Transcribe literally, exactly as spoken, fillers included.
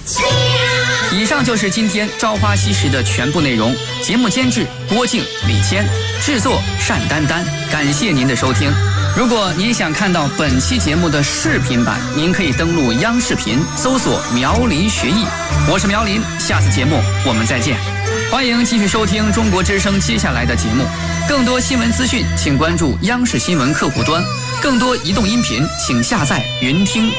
以上就是今天《朝花夕拾》的全部内容。节目监制郭靖、李谦，制作单丹丹。感谢您的收听。如果您想看到本期节目的视频版，您可以登录央视频搜索苗林学艺。我是苗林，下次节目我们再见。欢迎继续收听中国之声接下来的节目。更多新闻资讯请关注央视新闻客户端，更多移动音频请下载云听。